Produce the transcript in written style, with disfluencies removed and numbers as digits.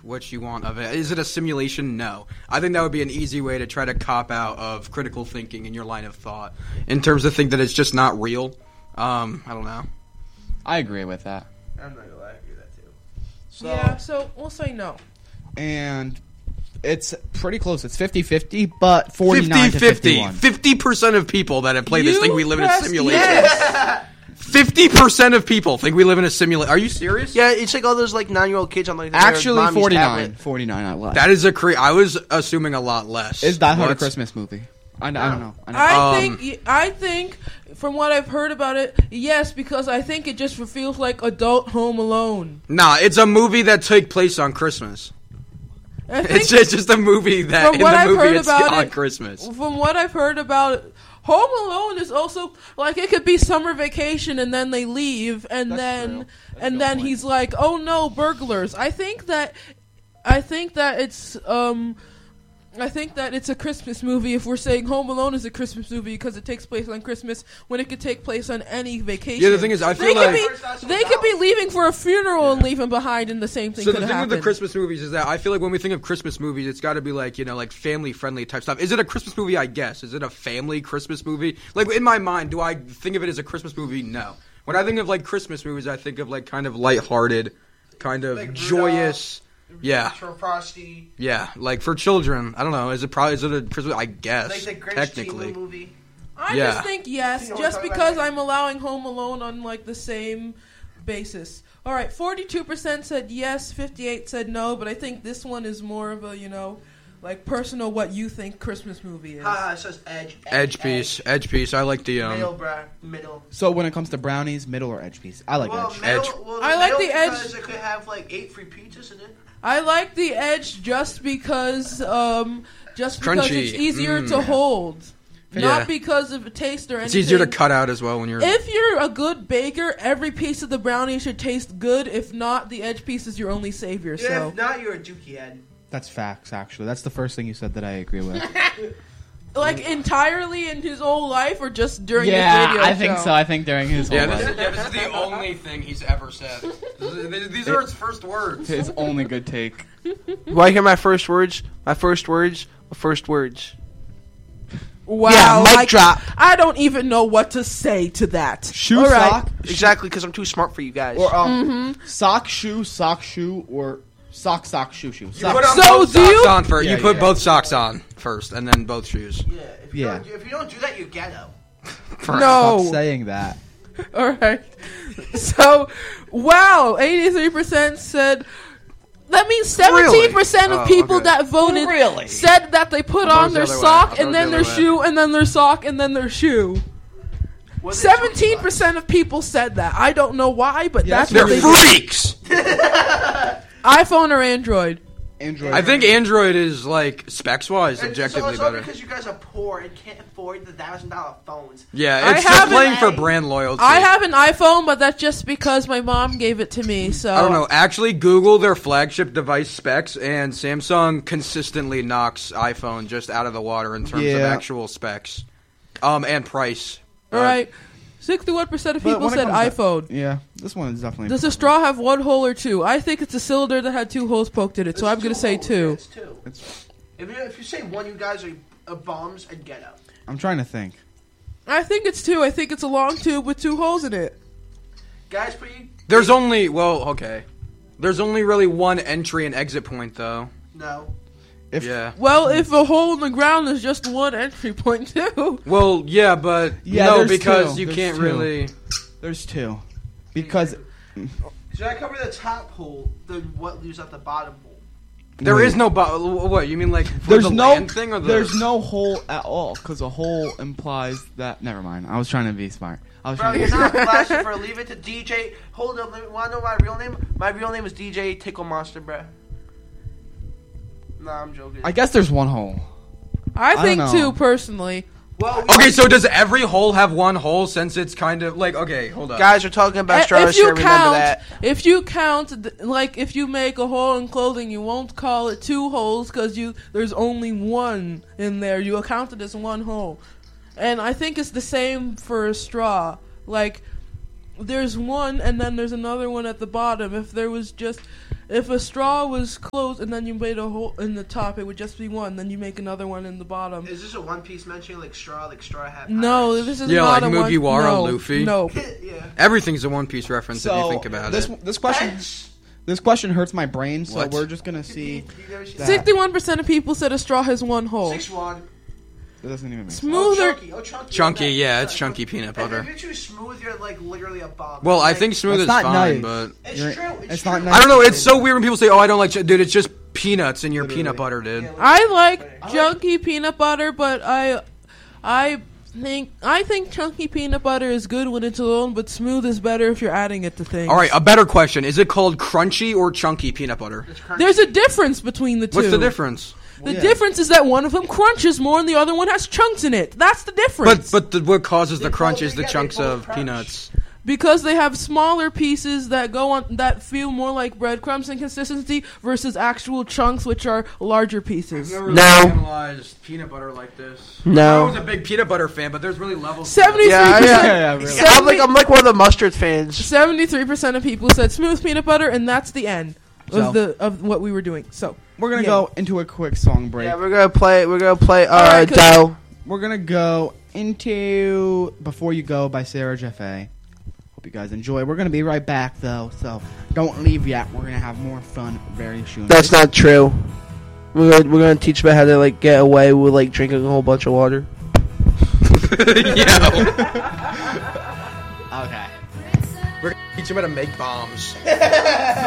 what you want of it. Is it a simulation? No. I think that would be an easy way to try to cop out of critical thinking in your line of thought. In terms of think that it's just not real. I don't know. I agree with that. I'm not gonna lie, I agree with that too. So we'll say no. And it's pretty close. It's 50-50, but 49 to 51. 50% of people that have played this think we live in a pressed simulation. yes. 50% of people think we live in a simulation. Are you serious? Yeah, it's like all those like 9-year-old kids on like their Actually, mommy's 49. tablet. 49, I lied. That is I was assuming a lot less. Is Die Hard a What? Christmas movie? I don't know. I think from what I've heard about it, yes, because I think it just feels like adult Home Alone. Nah, it's a movie that takes place on Christmas. It's just a movie that from in what the I've movie heard it's about on it, Christmas. From what I've heard about it, Home Alone is also like it could be summer vacation and then they leave and then he's like, oh no, burglars. I think that it's a Christmas movie if we're saying Home Alone is a Christmas movie because it takes place on Christmas when it could take place on any vacation. Yeah, the thing is, I feel they could be leaving for a funeral and leaving behind, and the same thing So could the thing happen. with the Christmas movies is that I feel like when we think of Christmas movies, it's got to be like, like family-friendly type stuff. Is it a Christmas movie? I guess. Is it a family Christmas movie? Like, in my mind, do I think of it as a Christmas movie? No. When I think of, like, Christmas movies, I think of, like, kind of lighthearted, kind of Like joyous... Yeah. Frosty. Yeah, like for children, I don't know. Is it a Christmas? I guess. Like the Grinch technically. Timu movie. I Yeah. just think yes, You know what just I'm talking because about? I'm allowing Home Alone on like the same basis. All right, 42% said yes, 58 said no, but I think this one is more of a like personal what you think Christmas movie is. Haha, it says edge. Edge piece. I like the Middle, bruh. Middle. So when it comes to brownies, middle or edge piece? I like edge. Edge. I like the edge. Because it could have like 8 free pizzas in it. I like the edge just because Crunchy. it's easier to hold. Yeah. Not because of taste or anything. It's easier to cut out as well when you're. If you're a good baker, every piece of the brownie should taste good. If not, the edge piece is your only savior. Yeah, So if not, you're a dookie head. That's facts, actually. That's the first thing you said that I agree with. like entirely in his whole life, or just during his yeah, radio I think show? so. I think during his whole Yeah, life. this is the only thing he's ever said. These are his first words. His only good take. Want to hear my first words? My first words? Wow, Yeah, mic like, drop. I don't even know what to say to that. Shoe All right. sock. Exactly, because I'm too smart for you guys. Or sock, shoe, or sock, shoe. You Sock. put on So both do socks you- on first. Yeah, you put yeah. both socks on first, and then both shoes. yeah, if you, Yeah. if you don't do that, you're ghetto. Stop No. saying that. All right. So, wow, 83% said. That means 17% Really? of people okay. that voted Really? said that they put thought it on was their the other way. I sock thought it and was then the their other way. shoe and then their sock and then their shoe. What did they choose 17% of people said that. I don't know why, but Yeah, that's They're what they freaks. iPhone or Android? Android. I think Android is like specs wise And objectively it's all better. because you guys are poor and can't afford the $1,000 phones. Yeah, I it's just haven't- playing for brand loyalty. I have an iPhone, but that's just because my mom gave it to me. So I don't know. Actually, Google their flagship device specs, and Samsung consistently knocks iPhone just out of the water in terms of Yeah. actual specs, and price. All right, 61% of But people when it said comes to- iPhone. Yeah, this one is definitely. Does the straw have one hole or two? I think it's a cylinder that had 2 holes poked in it, so I'm going to say 2. It's two. If you say one, you guys are bums and ghetto. I'm trying to think. I think it's 2. I think it's a long tube with 2 holes in it. Guys, pretty. There's only There's only really one entry and exit point, though. No. If Yeah. Well, if a hole in the ground is just one entry point, too. Well, yeah, but Yeah, no, there's because two. you There's can't two. really. there's 2, because Should I cover the top hole, then what leaves out the bottom hole? There Wait. is no. What you mean, like for there's the no land thing or the? there's no hole at all, because a hole implies that. Never mind. I was trying to be smart. I was Bro, trying you're to. not blasting for leave it to DJ. Hold up, wanna know my real name? My real name is DJ Tickle Monster, bruh. Nah, I'm joking. I guess there's one hole. I think don't 2, know. personally. well, Okay, so does every hole have one hole? Since it's kind of like okay, hold on. guys are talking about straws If you here. Remember that. count, like if you make a hole in clothing, you won't call it 2 holes because there's only one in there. You count it as 1 hole, and I think it's the same for a straw. Like there's one, and then there's another one at the bottom. If If a straw was closed and then you made a hole in the top, it would just be one. Then you make another one in the bottom. Is this a One Piece mentioning like Straw Hat? No, this is Yeah, not like a one. Mugiwara, no, Luffy. No. Yeah. Everything's a One Piece reference if you think about this, it. This question hurts my brain, so What? we're just gonna see. You never seen that. 61% of people said a straw has one hole. 6-1. It doesn't even make sense. Smoother. Chunky, yeah, it's chunky peanut butter. If you're too smooth, you're like literally a bomb. Well, I Like, think smooth is That's not fine, nice. but it's You're- true. it's not true. nice. I don't know. It's so weird when people say, "Oh, I don't like," dude. It's just peanuts in your Literally. peanut butter, dude. Yeah, I like chunky peanut butter, but I think chunky peanut butter is good when it's alone, but smooth is better if you're adding it to things. All right, a better question: is it called crunchy or chunky peanut butter? It's crunchy. There's a difference between the two. What's the difference? The yeah. difference is that one of them crunches more and the other one has chunks in it. That's the difference. But what causes the They crunch both- is the yeah, they chunks both of crunch. peanuts. Because they have smaller pieces that go on that feel more like breadcrumbs in consistency versus actual chunks, which are larger pieces. No. analyzed peanut butter like this. No. I was a big peanut butter fan, but there's really levels. 73%. Yeah, really. I'm like one of the mustard fans. 73% of people said smooth peanut butter, and that's the end So- of what we were doing. So We're gonna Yeah. go into a quick song break. Yeah, we're gonna play. right, 'cause- Adele. We're gonna go into "Before You Go" by Sarah Jaffe. Hope you guys enjoy. We're gonna be right back though, so don't leave yet. We're gonna have more fun very soon. That's not true. We're gonna teach about how to like get away with like drinking a whole bunch of water. Yeah. Okay. We're gonna teach him how to make bombs.